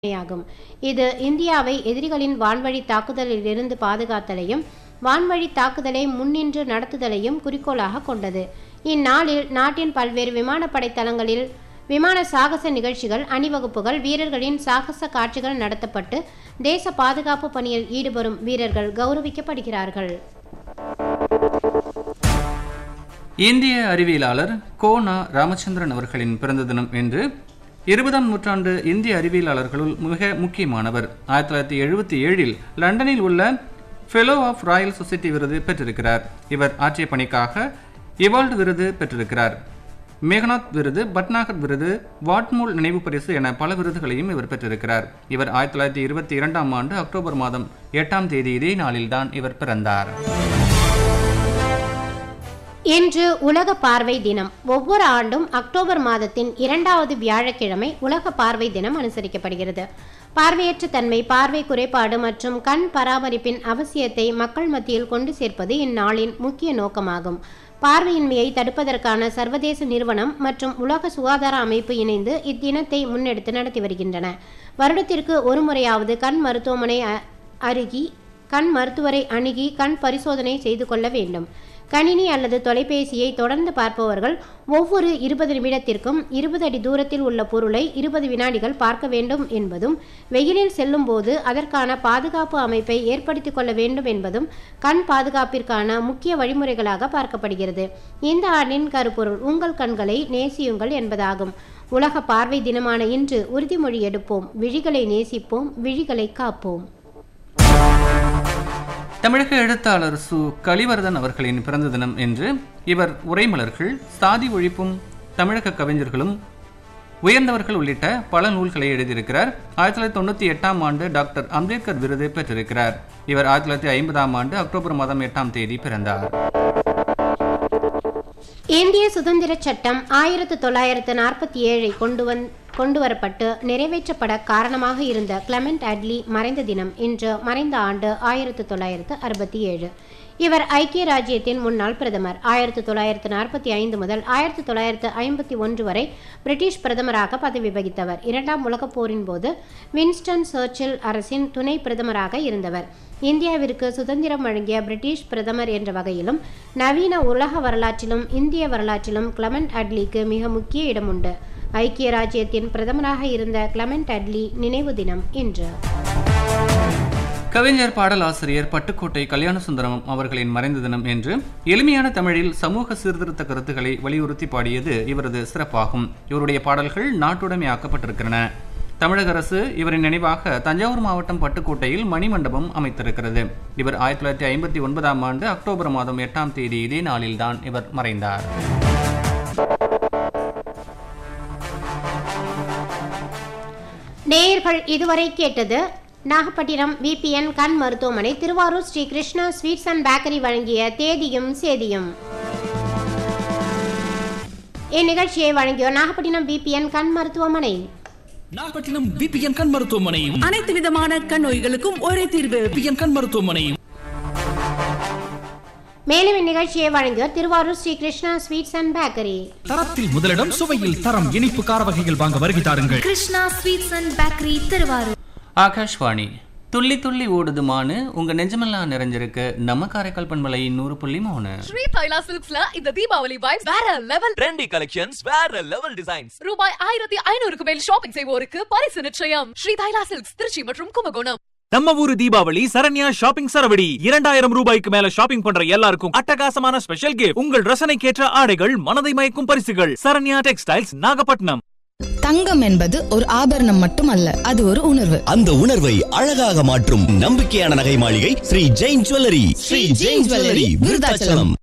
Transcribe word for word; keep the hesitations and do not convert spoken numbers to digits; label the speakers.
Speaker 1: ஆகும். இது இந்தியாவை எதிரிகளின் வான்வழி தாக்குதலிலிருந்து பாதுகாத்தலையும் வான்வழி தாக்குதலை முன்னின்று நடத்துதலையும் குறிக்கோளாக கொண்டது. இந்நாளில் நாட்டின் பல்வேறு விமானப்படை தளங்களில் விமான சாகச நிகழ்ச்சிகள், அணிவகுப்புகள், வீரர்களின் சாகச காட்சிகள் நடத்தப்பட்டு தேச பாதுகாப்பு பணியில் ஈடுபடும் வீரர்கள் கௌரவிக்கப்படுகிறார்கள்.
Speaker 2: இந்திய அறிவியலாளர் கோனா ராமச்சந்திரன் அவர்களின் பிறந்த தினம் என்று இருபதாம் நூற்றாண்டு இந்திய அறிவியலாளர்களுள் மிக முக்கியமானவர். ஆயிரத்தி தொள்ளாயிரத்தி எழுபத்தி ஏழில் லண்டனில் உள்ள ஃபெலோ ஆஃப் ராயல் சொசைட்டி விருது பெற்றிருக்கிறார். இவர் ஆற்றிய பணிக்காக இவால்டு விருது பெற்றிருக்கிறார். மேகநாத் விருது, பட்நாகர் விருது, வாட்மூல் நினைவு பரிசு என பல விருதுகளையும் இவர் பெற்றிருக்கிறார். இவர் ஆயிரத்தி தொள்ளாயிரத்தி இருபத்தி இரண்டாம் ஆண்டு அக்டோபர் மாதம் எட்டாம் தேதி இதே நாளில்தான் இவர் பிறந்தார்.
Speaker 1: இன்று உலக பார்வை தினம். ஒவ்வொரு ஆண்டும் அக்டோபர் மாதத்தின் இரண்டாவது வியாழக்கிழமை உலக பார்வை தினம் அனுசரிக்கப்படுகிறது. பார்வையற்ற தன்மை, பார்வை குறைபாடு மற்றும் கண் பராமரிப்பின் அவசியத்தை மக்கள் மத்தியில் கொண்டு சேர்ப்பது இந்நாளின் முக்கிய நோக்கமாகும். பார்வையின்மையை தடுப்பதற்கான சர்வதேச நிறுவனம் மற்றும் உலக சுகாதார அமைப்பு இணைந்து இத்தினத்தை முன்னெடுத்து நடத்தி வருகின்றன. வருடத்திற்கு ஒரு முறையாவது கண் மருத்துவமனை அருகி கண் மருத்துவரை அணுகி கண் பரிசோதனை செய்து கொள்ள வேண்டும். கணினி அல்லது தொலைபேசியை தொடர்ந்து பார்ப்பவர்கள் ஒவ்வொரு இருபது நிமிடத்திற்கும் இருபது அடி தூரத்தில் உள்ள பொருளை இருபது வினாடிகள் பார்க்க வேண்டும் என்பதும், வெயிலில் செல்லும் போது அதற்கான பாதுகாப்பு அமைப்பை ஏற்படுத்திக் கொள்ள வேண்டும் என்பதும் கண் பாதுகாப்பிற்கான முக்கிய வழிமுறைகளாக பார்க்கப்படுகிறது. இந்த ஆண்டின் கருப்பொருள் உங்கள் கண்களை நேசியுங்கள் என்பதாகும். உலக பார்வை தினமான இன்று உறுதிமொழி எடுப்போம். விழிகளை நேசிப்போம், விழிகளை காப்போம்.
Speaker 2: தமிழக எழுத்தாளர் சு கலிவர்தன் அவர்களின் பிறந்த தினம் என்று இவர் உரைமலர்கள், சாதி ஒழிப்பும் தமிழக கவிஞர்களும் உயர்ந்தவர்கள் உள்ளிட்ட பல நூல்களை எழுதியிருக்கிறார். ஆயிரத்தி தொள்ளாயிரத்தி தொண்ணூற்றி எட்டாம் ஆண்டு டாக்டர் அம்பேத்கர் விருது பெற்றிருக்கிறார். இவர் ஆயிரத்தி தொள்ளாயிரத்தி ஐம்பதாம் ஆண்டு அக்டோபர் மாதம் எட்டாம் தேதி பிறந்தார்.
Speaker 1: இந்திய சுதந்திர சட்டம் ஆயிரத்தி தொள்ளாயிரத்து நாற்பத்தி ஏழை கொண்டு வந் கொண்டுவரப்பட்டு நிறைவேற்றப்பட காரணமாக இருந்த கிளமெண்ட் அட்லி மறைந்த தினம் இன்று. மறைந்த ஆண்டு ஆயிரத்தி தொள்ளாயிரத்து அறுபத்தி ஏழு. இவர் ஐக்கிய ராஜ்யத்தின் முன்னாள் பிரதமர். ஆயிரத்தி தொள்ளாயிரத்து நாற்பத்தி ஐந்து முதல் ஆயிரத்தி தொள்ளாயிரத்து ஐம்பத்தி ஒன்று வரை பிரிட்டிஷ் பிரதமராக பதவி வகித்தவர். இரண்டாம் உலகப் போரின் போது வின்ஸ்டன் சர்ச்சில் அரசின் துணை பிரதமராக இருந்தவர். இந்தியாவிற்கு சுதந்திரம் வழங்கிய பிரிட்டிஷ் பிரதமர் என்ற வகையிலும் நவீன உலக வரலாற்றிலும் இந்திய வரலாற்றிலும் கிளமெண்ட் அட்லிக்கு மிக முக்கிய இடம் உண்டு. ஐக்கிய ராஜ்யத்தின் பிரதமராக இருந்த கிளமெண்ட் அட்லி நினைவு தினம் இன்று.
Speaker 2: கவிஞர், பாடலாசிரியர் பட்டுக்கோட்டை கல்யாணசுந்தரம் அவர்களின் மறைந்த தினம் என்று எளிமையான தமிழில் சமூக சீர்திருத்த கருத்துக்களை வலியுறுத்தி பாடியது இவரது சிறப்பாகும். இவருடைய பாடல்கள் நாட்டுடைமையாக்கப்பட்டிருக்கின்றன. தமிழக அரசு இவரின் நினைவாக தஞ்சாவூர் மாவட்டம் பட்டுக்கோட்டையில் மணிமண்டபம் அமைத்திருக்கிறது. இவர் ஆயிரத்தி தொள்ளாயிரத்தி ஐம்பத்தி ஒன்பதாம் ஆண்டு அக்டோபர் மாதம் எட்டாம் தேதி இதே நாளில்தான் இவர் மறைந்தார்.
Speaker 1: நேயர்கள் இதுவரை கேட்டது நாகப்பட்டினம் விபிஎன் கண் மருத்துவமனை, Thiruvarur Sri Krishna sweets and bakery வழங்கிய தேதியும் சேதியும். இந்நிகழ்ச்சியை வழங்கியோர் நாகப்பட்டினம் விபிஎன் கண் மருத்துவமனை.
Speaker 3: நாகப்பட்டினம் விபிஎன் கண் மருத்துவமனை,
Speaker 4: அனைத்து விதமான கண் நோய்களுக்கும் ஒரே தீர்வு.
Speaker 3: விபிஎன் கண் மருத்துவமனை.
Speaker 1: மேலும் இந்நிகழ்ச்சியை வழங்கியோர் Thiruvarur Sri Krishna sweets and bakery.
Speaker 3: தரத்தில் முதலிடம், சுவையில் தரம். இனிப்பு கார வகைகள் வாங்க வருகை தாருங்கள்.
Speaker 4: Krishna sweets and bakery, Thiruvarur.
Speaker 2: Akashvani. துள்ளி துள்ளி ஓடுதுமானு உங்க நெஞ்சமெல்லாம் நிறைஞ்சிருக்கு நம்ம காரைக்கால் பண்பலை நூறு புள்ளி மூணு.
Speaker 5: ஸ்ரீ தைலா சில்க்ஸ்ல இந்த தீபாவளி வைப்ஸ் வேற லெவல்.
Speaker 6: ட்ரெண்டி கலெக்ஷன்ஸ், வேற லெவல் டிசைன்ஸ்.
Speaker 5: ரூபாய் ஆயிரத்தி ஐநூறுக்கு மேல் ஷாப்பிங் செய்வோருக்கு பரிசு நிச்சயம். ஸ்ரீ தைலா சில்க்ஸ், திருச்சி மற்றும் கும்பகோணம்.
Speaker 6: நம்ம ஊரு தீபாவளி சரண்யா ஷாப்பிங் சரவடி. இரண்டாயிரம் ரூபாய்க்கு மேல ஷாப்பிங் பண்ற எல்லாருக்கும் அட்டகாசமான ஸ்பெஷல் கிஃப்ட். உங்கள் ரசனைக்கேற்ற ஆடைகள், மனதை மயக்கும் பரிசுகள். சரண்யா டெக்ஸ்டைல்ஸ், நாகப்பட்டினம்.
Speaker 7: தங்கம் என்பது ஒரு ஆபரணம் மட்டுமல்ல, அது ஒரு உணர்வு.
Speaker 8: அந்த உணர்வை அழகாக மாற்றும் நம்பிக்கையான நகை மாளிகை ஸ்ரீ ஜெயின் ஜுவல்லரி. ஸ்ரீ ஜெயின் ஜுவல்லரி, விருதாச்சலம்.